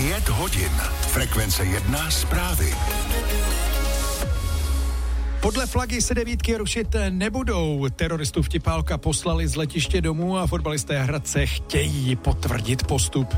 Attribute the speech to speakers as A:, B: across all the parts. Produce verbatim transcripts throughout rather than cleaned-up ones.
A: Pět hodin. Frekvence jedna zprávy.
B: Podle flagy se devítky rušit nebudou. Teroristu vtipálka poslali z letiště domů a fotbalisté Hradce chtějí potvrdit postup.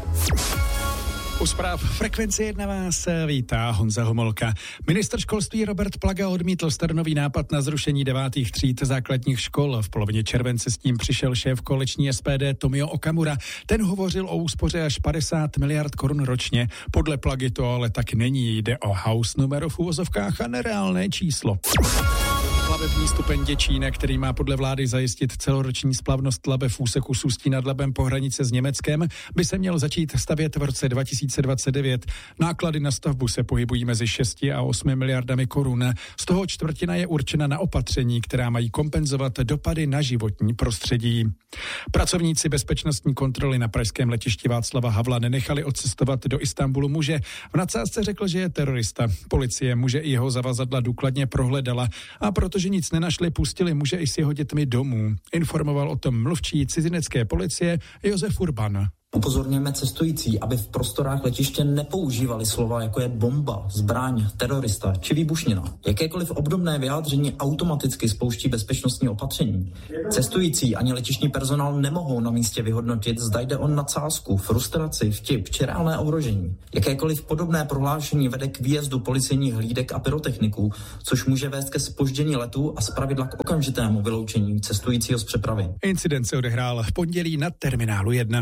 B: U zpráv Frekvence jedna vás vítá Honza Homolka. Ministr školství Robert Plaga odmítl staronový nápad na zrušení devátých tříd základních škol. V polovině července s tím přišel šéf koaliční S P D Tomio Okamura. Ten hovořil o úspoře až padesát miliard korun ročně. Podle Plagy to ale tak není. Jde o house numero v uvozovkách a nereálné číslo. Plavební stupeň Děčína, který má podle vlády zajistit celoroční splavnost Labe v úseku s Ústí nad Labem po hranice s Německem, by se měl začít stavět v roce dva tisíce dvacet devět. Náklady na stavbu se pohybují mezi šesti a osmi miliardami korun. Z toho čtvrtina je určena na opatření, která mají kompenzovat dopady na životní prostředí. Pracovníci bezpečnostní kontroly na pražském letišti Václava Havla nenechali odcestovat do Istanbulu muže. V nadsázce řekl, že je terorista. Policie muže i jeho zavazadla důkladně prohledala a protože nic nenašli, pustili muže i s jeho dětmi domů. Informoval o tom mluvčí cizinecké policie Josef Urban.
C: Upozorňujeme cestující, aby v prostorách letiště nepoužívali slova jako je bomba, zbraň, terorista či výbušnina. Jakékoliv obdobné vyjádření automaticky spouští bezpečnostní opatření. Cestující ani letištní personál nemohou na místě vyhodnotit, zda jde o nadsázku, frustraci, vtip či reálné ohrožení. Jakékoliv podobné prohlášení vede k výjezdu policejních hlídek a pyrotechniků, což může vést ke zpoždění letu a zpravidla k okamžitému vyloučení cestujícího z přepravy.
B: Incident se odehrál v pondělí na terminálu jedna.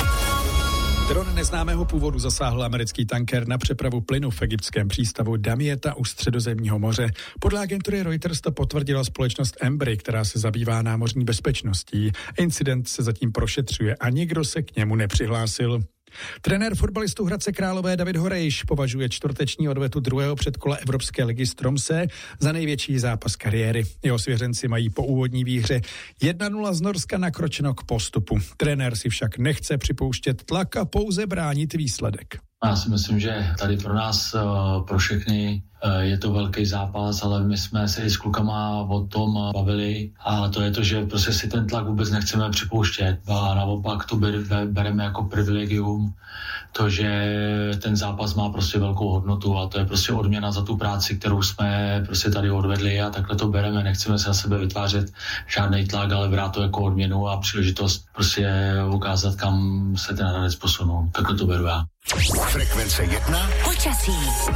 B: Dron neznámého původu zasáhl americký tanker na přepravu plynu v egyptském přístavu Damietta u Středozemního moře. Podle agentury Reuters to potvrdila společnost Embry, která se zabývá námořní bezpečností. Incident se zatím prošetřuje a nikdo se k němu nepřihlásil. Trenér fotbalistů Hradce Králové David Horejš považuje čtvrteční odvetu druhého předkola Evropské ligy z Tromsø za největší zápas kariéry. Jeho svěřenci mají po úvodní výhře jedna nula z Norska nakročeno k postupu. Trenér si však nechce připouštět tlak a pouze bránit výsledek.
D: Já si myslím, že tady pro nás, pro všechny, je to velký zápas, ale my jsme se i s klukama o tom bavili a to je to, že prostě si ten tlak vůbec nechceme připouštět a naopak to bereme jako privilegium, to, že ten zápas má prostě velkou hodnotu a to je prostě odměna za tu práci, kterou jsme prostě tady odvedli a takhle to bereme, nechceme se na sebe vytvářet žádný tlak, ale brát to jako odměnu a příležitost prostě ukázat, kam se ten hradec posunul. Takhle to beru já.
A: Frekvence jedna.
E: Počasí.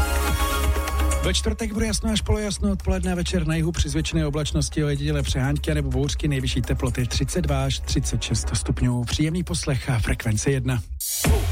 B: Ve čtvrtek bude jasno až polojasno, odpoledne večer na jihu při zvětšené oblačnosti ojedinělé přehánky nebo bouřky, nejvyšší teploty třicet dva až třicet šest stupňů. Příjemný poslech a Frekvence jedna.